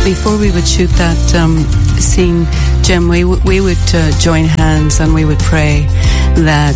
before we would shoot that scene, Jim, we would join hands and we would pray that,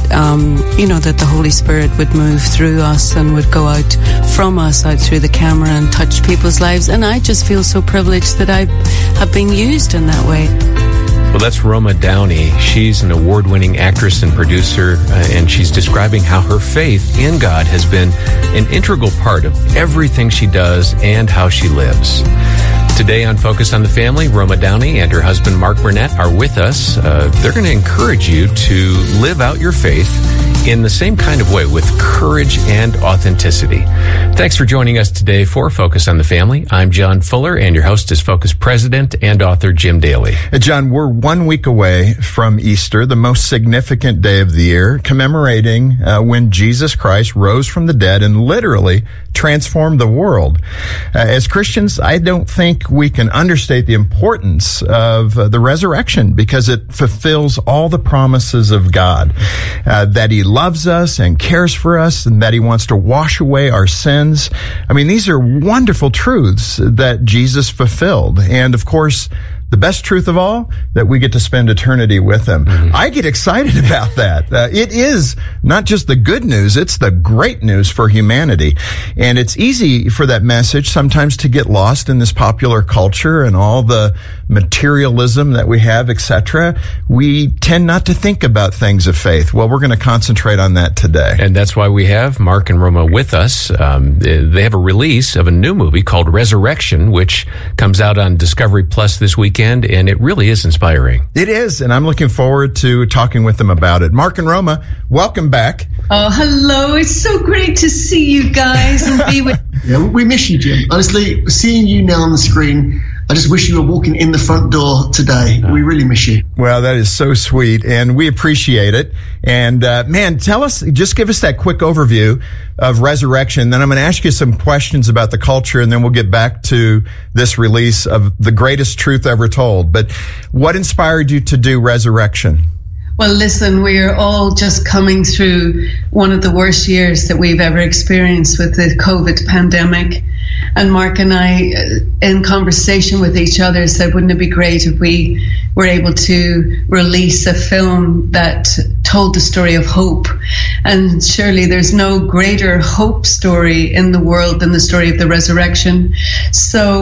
that the Holy Spirit would move through us and would go out from us, out through the camera and touch people's lives. And I just feel so privileged that I have been used in that way. Well, that's Roma Downey. She's an award-winning actress and producer, and she's describing how her faith in God has been an integral part of everything she does and how she lives. Today on Focus on the Family, Roma Downey and her husband Mark Burnett are with us. They're going to encourage you to live out your faith in the same kind of way, with courage and authenticity. Thanks for joining us today for Focus on the Family. I'm John Fuller, and your host is Focus President and author Jim Daly. John, we're 1 week away from Easter, the most significant day of the year, commemorating when Jesus Christ rose from the dead and literally transformed the world. As Christians, I don't think we can understate the importance of the resurrection, because it fulfills all the promises of God, that He loves us and cares for us, and that He wants to wash away our sins. I mean, these are wonderful truths that Jesus fulfilled. And of course, the best truth of all, that we get to spend eternity with Him. Mm-hmm. I get excited about that. It is not just the good news, it's the great news for humanity. And it's easy for that message sometimes to get lost in this popular culture and all the materialism that we have, etc. We tend not to think about things of faith. Well, we're going to concentrate on that today. And that's why we have Mark and Roma with us. They have a release of a new movie called Resurrection, which comes out on Discovery Plus this weekend, and it really is inspiring. It is, and I'm looking forward to talking with them about it. Mark and Roma, welcome back. Oh, hello. It's so great to see you guys and be with Yeah, we miss you, Jim. Honestly, seeing you now on the screen, I just wish you were walking in the front door today. We really miss you. Well, that is so sweet, and we appreciate it. And man, just give us that quick overview of Resurrection. Then I'm going to ask you some questions about the culture, and then we'll get back to this release of the greatest truth ever told. But what inspired you to do Resurrection? Well, listen, we are all just coming through one of the worst years that we've ever experienced with the COVID pandemic. And Mark and I, in conversation with each other, said, wouldn't it be great if we were able to release a film that told the story of hope? And surely there's no greater hope story in the world than the story of the resurrection. So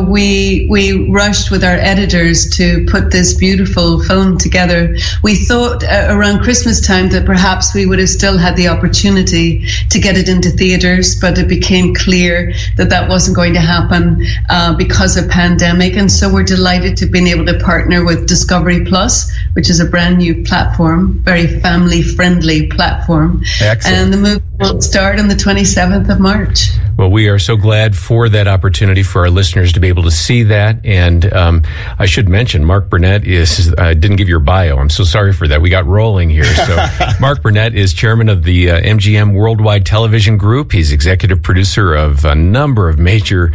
we rushed with our editors to put this beautiful film together. We thought around Christmas time that perhaps we would have still had the opportunity to get it into theaters, but it became clear that that wasn't going to happen because of pandemic. And so we're delighted to have been able to partner with Discovery Plus, which is a brand new platform, very family-friendly platform. Excellent. And the movie will start on the 27th of March. Well, we are so glad for that opportunity for our listeners to be able to see that. And I should mention, Mark Burnett didn't give your bio. I'm so sorry for that. We got rolling here. So Mark Burnett is chairman of the MGM Worldwide Television Group. He's executive producer of a number of major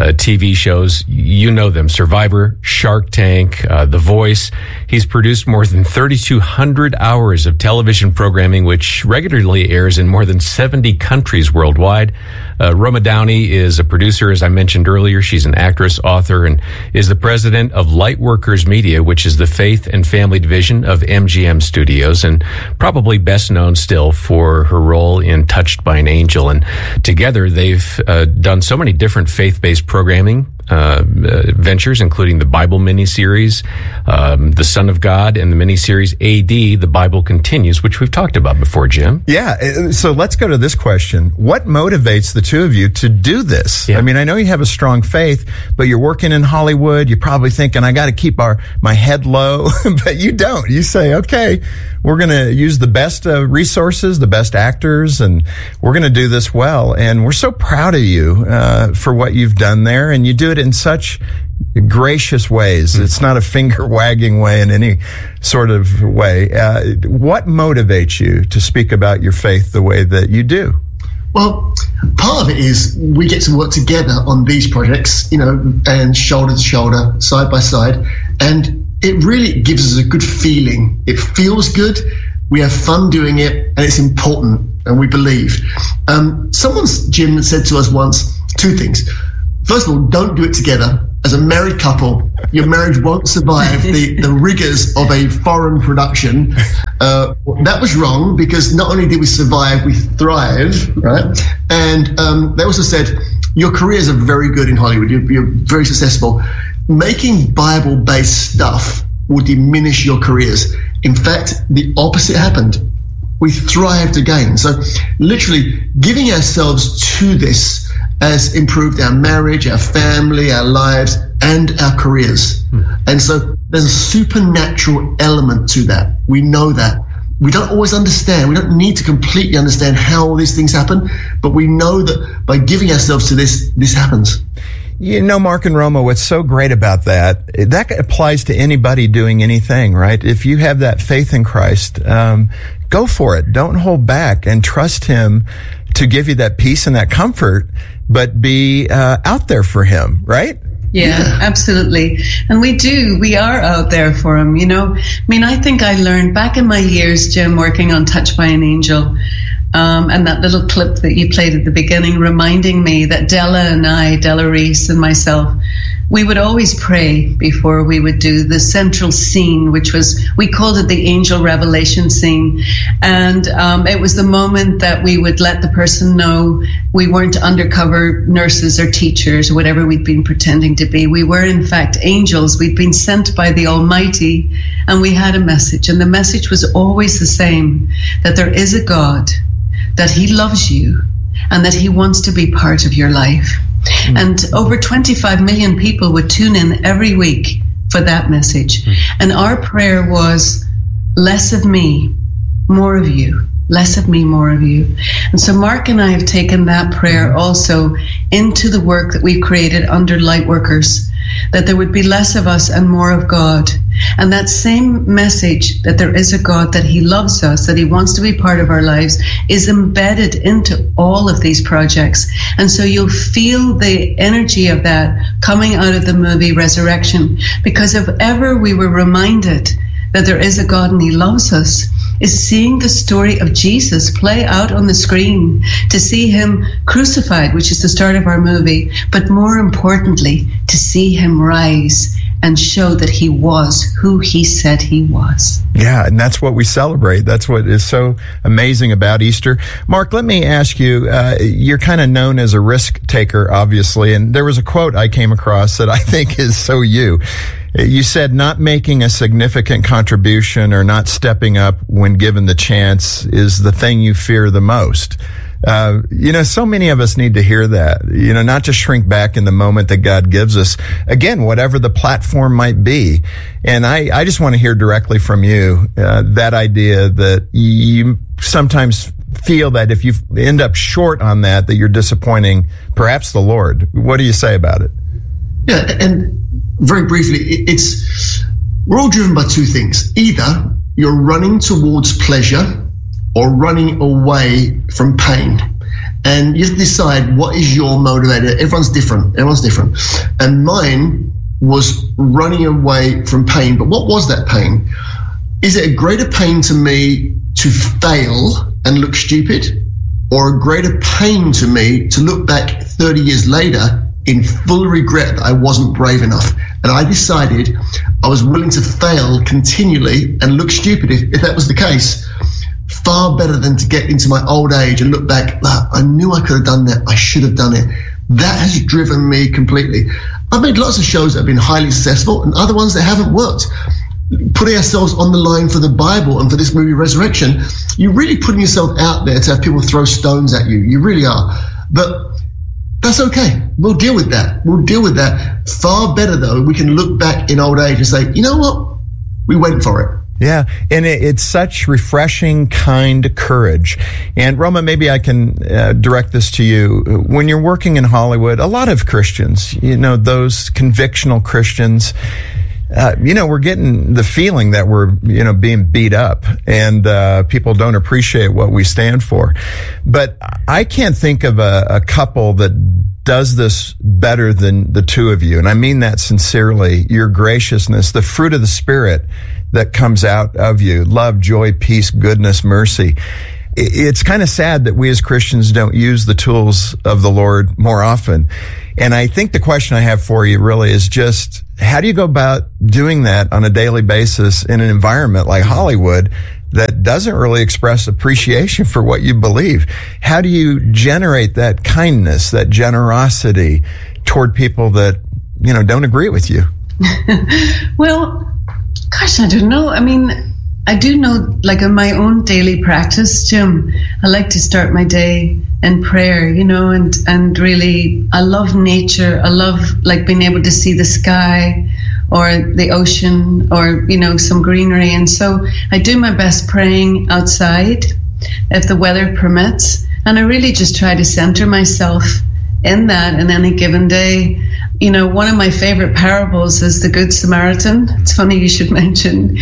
TV shows. You know them: Survivor, Shark Tank, The Voice. He's produced more than 3,200 hours of television programming, which regularly airs in more than 70 countries worldwide. Roma Downey is a producer, as I mentioned earlier. She's an actress, author, and is the president of Lightworkers Media, which is the faith and family division of MGM Studios, and probably best known still for her role in Touched by an Angel. And together they've done so many different faith-based programming ventures, including the Bible miniseries, The Son of God, and the miniseries AD, The Bible Continues, which we've talked about before, Jim. Yeah, so let's go to this question. What motivates the two of you to do this? Yeah. I mean, I know you have a strong faith, but you're working in Hollywood. You're probably thinking, I got to keep my head low, but you don't. You say, okay, we're going to use the best resources, the best actors, and we're going to do this well. And we're so proud of you for what you've done there, and you do it in such gracious ways. It's not a finger wagging way in any sort of way. What motivates you to speak about your faith the way that you do? Well, part of it is we get to work together on these projects, and shoulder to shoulder, side by side. And it really gives us a good feeling. It feels good. We have fun doing it, and it's important, and we believe. Jim said to us once two things. First of all, don't do it together. as a married couple, your marriage won't survive the rigors of a foreign production. That was wrong, because not only did we survive, we thrive, right? And they also said, your careers are very good in Hollywood. You're very successful. Making Bible-based stuff will diminish your careers. In fact, the opposite happened. We thrived again. So literally giving ourselves to this has improved our marriage, our family, our lives, and our careers. And so there's a supernatural element to that. We know that. We don't always understand. We don't need to completely understand how all these things happen, but we know that by giving ourselves to this, this happens. You know, Mark and Roma, what's so great about that applies to anybody doing anything, right? If you have that faith in Christ, go for it. Don't hold back, and trust Him to give you that peace and that comfort, but be out there for Him, right? Yeah, absolutely. And we are out there for Him, you know. I mean, I think I learned back in my years, Jim, working on Touched by an Angel, and that little clip that you played at the beginning reminding me that Della Reese and myself, we would always pray before we would do the central scene, which was, we called it the angel revelation scene. And it was the moment that we would let the person know we weren't undercover nurses or teachers or whatever we'd been pretending to be. We were, in fact, angels. We'd been sent by the Almighty, and we had a message. And the message was always the same, that there is a God, that He loves you, and that He wants to be part of your life. And over 25 million people would tune in every week for that message. And our prayer was, less of me, more of you. Less of me, more of you. And so Mark and I have taken that prayer also into the work that we've created under Lightworkers, that there would be less of us and more of God. And that same message, that there is a God, that He loves us, that He wants to be part of our lives, is embedded into all of these projects. And so you'll feel the energy of that coming out of the movie Resurrection, because if ever we were reminded that there is a God and He loves us, is seeing the story of Jesus play out on the screen, to see Him crucified, which is the start of our movie, but more importantly, to see Him rise and show that He was who He said He was. Yeah, and that's what we celebrate. That's what is so amazing about Easter. Mark, let me ask you, you're kind of known as a risk taker, obviously, and there was a quote I came across that I think is so you. You said not making a significant contribution or not stepping up when given the chance is the thing you fear the most. So many of us need to hear that, not to shrink back in the moment that God gives us. Again, whatever the platform might be. And I just want to hear directly from you, that idea that you sometimes feel that if you end up short on that you're disappointing perhaps the Lord. What do you say about it? Yeah, and very briefly, we're all driven by two things. Either you're running towards pleasure or running away from pain. And you have to decide what is your motivator. Everyone's different. And mine was running away from pain. But what was that pain? Is it a greater pain to me to fail and look stupid, or a greater pain to me to look back 30 years later in full regret that I wasn't brave enough? And I decided I was willing to fail continually and look stupid if that was the case. Far better than to get into my old age and look back, I knew I could have done that, I should have done it. That has driven me completely. I've made lots of shows that have been highly successful and other ones that haven't worked. Putting ourselves on the line for the Bible and for this movie Resurrection, you're really putting yourself out there to have people throw stones at you. You really are. But that's okay. We'll deal with that. Far better, though, we can look back in old age and say, you know what? We went for it. Yeah, and it's such refreshing, kind courage. And Roma, maybe I can direct this to you. When you're working in Hollywood, a lot of Christians, those convictional Christians, we're getting the feeling that we're, being beat up and people don't appreciate what we stand for. But I can't think of a couple that does this better than the two of you. And I mean that sincerely. Your graciousness, the fruit of the Spirit that comes out of you, love, joy, peace, goodness, mercy. it's kind of sad that we as Christians don't use the tools of the Lord more often. And I think the question I have for you really is just, how do you go about doing that on a daily basis in an environment like Hollywood that doesn't really express appreciation for what you believe? How do you generate that kindness, that generosity toward people that, don't agree with you? Well, gosh, I don't know. I mean, I do know, like in my own daily practice, Jim, I like to start my day in prayer, and really, I love nature. I love like being able to see the sky or the ocean or, some greenery. And so I do my best praying outside if the weather permits. And I really just try to center myself in that in any given day. One of my favorite parables is the Good Samaritan. It's funny you should mention,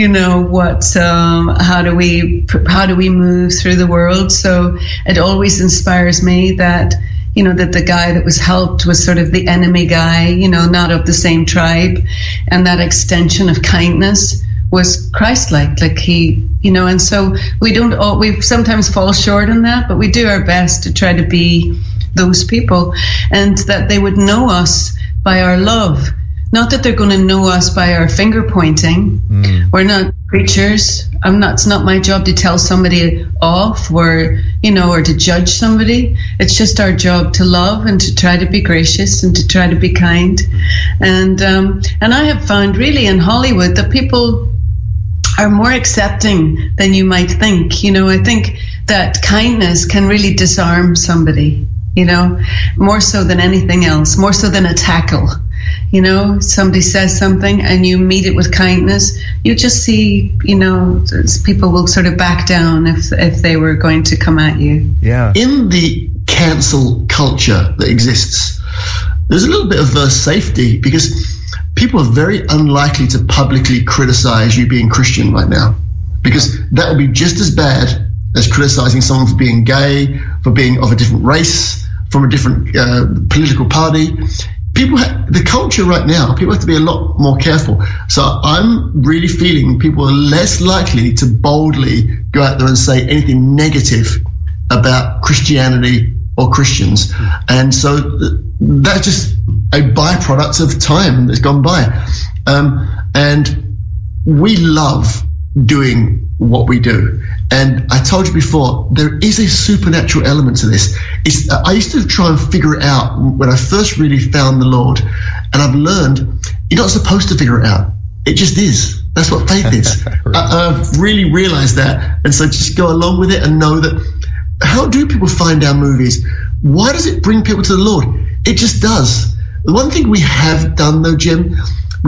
how do we move through the world? So it always inspires me that, that the guy that was helped was sort of the enemy guy, not of the same tribe. And that extension of kindness was Christ-like, like he, and so we sometimes fall short on that, but we do our best to try to be those people, and that they would know us by our love. Not that they're going to know us by our finger pointing. We're not preachers. It's not my job to tell somebody off or to judge somebody. It's just our job to love and to try to be gracious and to try to be kind. And I have found really in Hollywood that people are more accepting than you might think. I think that kindness can really disarm somebody. More so than anything else, more so than a tackle. Somebody says something and you meet it with kindness, you just see, people will sort of back down if they were going to come at you. Yeah. In the cancel culture that exists, there's a little bit of safety because people are very unlikely to publicly criticize you being Christian right now, because that would be just as bad as criticizing someone for being gay, for being of a different race, from a different political party. The culture right now, people have to be a lot more careful. So I'm really feeling people are less likely to boldly go out there and say anything negative about Christianity or Christians. And so that's just a byproduct of time that's gone by. And we love doing what we do. And I told you before, there is a supernatural element to this. I used to try and figure it out when I first really found the Lord. And I've learned you're not supposed to figure it out. It just is. That's what faith is. I've really realized that. And so just go along with it and know that, how do people find our movies? Why does it bring people to the Lord? It just does. The one thing we have done though, Jim,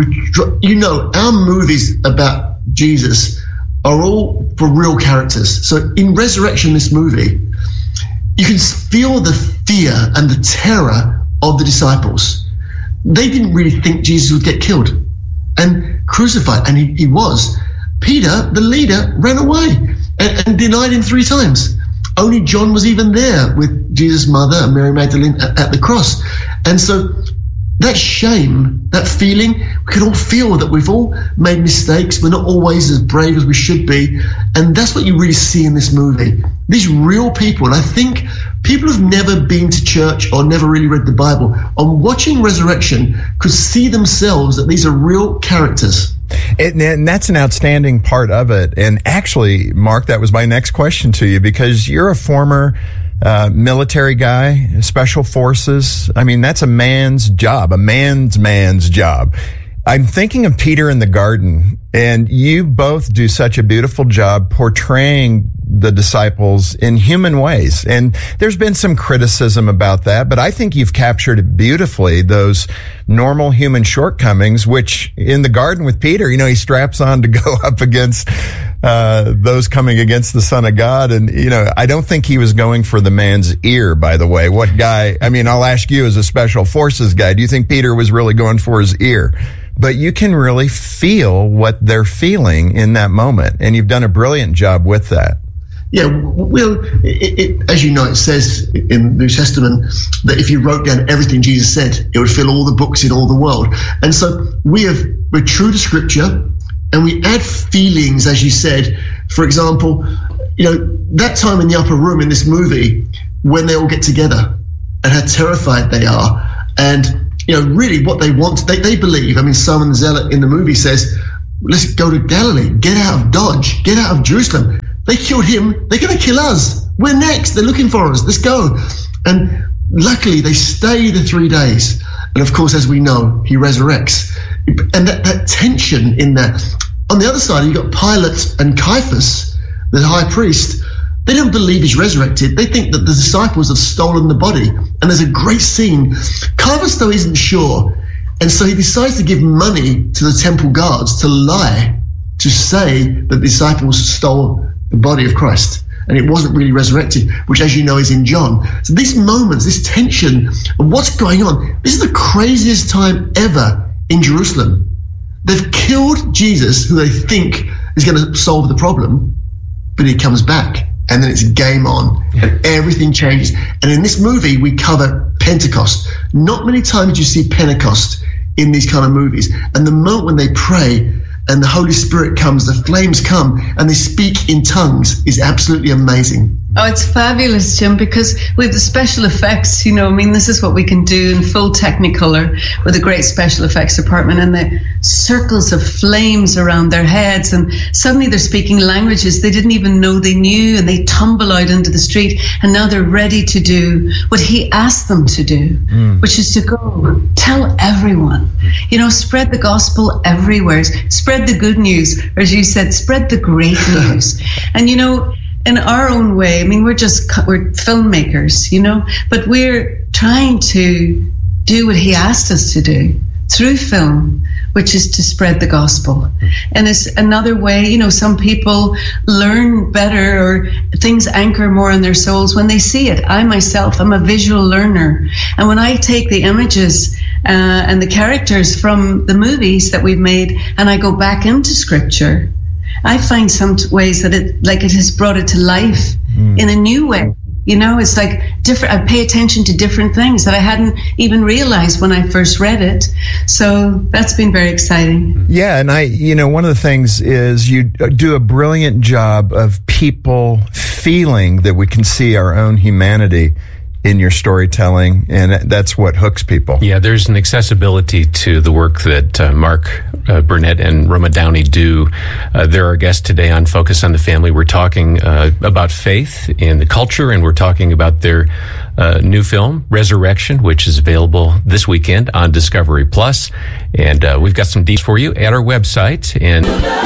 our movies about Jesus are all for real characters. So in Resurrection, this movie, you can feel the fear and the terror of the disciples. They didn't really think Jesus would get killed and crucified, and he was. Peter, the leader, ran away and denied him 3 times. Only John was even there with Jesus' mother and Mary Magdalene at the cross. And so that shame, that feeling, we can all feel that we've all made mistakes. We're not always as brave as we should be. And that's what you really see in this movie. These real people. And I think people who've never been to church or never really read the Bible, on watching Resurrection, could see themselves that these are real characters. And that's an outstanding part of it. And actually, Mark, that was my next question to you, because you're a former military guy, special forces. I mean, that's a man's job, a man's job. I'm thinking of Peter in the garden, and you both do such a beautiful job portraying the disciples in human ways. And there's been some criticism about that, but I think you've captured it beautifully, those normal human shortcomings, which in the garden with Peter, he straps on to go up against those coming against the Son of God. And, I don't think he was going for the man's ear, by the way. What guy, I'll ask you as a special forces guy, do you think Peter was really going for his ear? But you can really feel what they're feeling in that moment. And you've done a brilliant job with that. Yeah, well, as you know, it says in the New Testament that if you wrote down everything Jesus said, it would fill all the books in all the world. And so we're true to Scripture, and we add feelings, as you said. For example, that time in the upper room in this movie when they all get together and how terrified they are, and really what they want, they believe. I mean, Simon the Zealot in the movie says, let's go to Galilee, get out of Dodge, get out of Jerusalem. They killed him, they're going to kill us. We're next, they're looking for us, let's go. And luckily they stay the 3 days. And of course, as we know, he resurrects. And that tension in there. On the other side, you've got Pilate and Caiaphas, the high priest. They don't believe he's resurrected. They think that the disciples have stolen the body. And there's a great scene. Caiaphas, though, isn't sure. And so he decides to give money to the temple guards to lie, to say that the disciples stole the body of Christ. And it wasn't really resurrected, which, as you know, is in John. So these moments, this tension of what's going on, this is the craziest time ever in Jerusalem. They've killed Jesus, who they think is going to solve the problem, but he comes back. And then it's game on, and everything changes. And in this movie, we cover Pentecost. Not many times do you see Pentecost in these kind of movies. And the moment when they pray and the Holy Spirit comes, the flames come, and they speak in tongues is absolutely amazing. Oh, it's fabulous, Jim, because with the special effects, this is what we can do in full Technicolor with a great special effects department, and the circles of flames around their heads, and suddenly they're speaking languages they didn't even know they knew, and they tumble out into the street, and now they're ready to do what he asked them to do, which is to go tell everyone, spread the gospel everywhere, spread the good news, or as you said, spread the great news. And in our own way, we're filmmakers, but we're trying to do what he asked us to do through film, which is to spread the gospel. And it's another way, some people learn better, or things anchor more in their souls when they see it. I myself, I'm a visual learner. And when I take the images and the characters from the movies that we've made, and I go back into scripture, I find some ways that it has brought it to life in a new way. It's like different. I pay attention to different things that I hadn't even realized when I first read it. So that's been very exciting. Yeah. And one of the things is you do a brilliant job of people feeling that we can see our own humanity in your storytelling, and that's what hooks people. Yeah, there's an accessibility to the work that Mark Burnett and Roma Downey do. They're our guests today on Focus on the Family. We're talking about faith in the culture, and we're talking about their new film, Resurrection, which is available this weekend on Discovery Plus. And we've got some deets for you at our website. And